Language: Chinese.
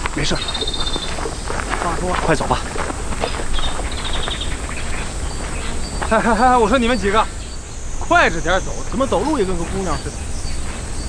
没事。快走吧。 嗨，我说你们几个，快着点走，怎么走路也跟个姑娘似的。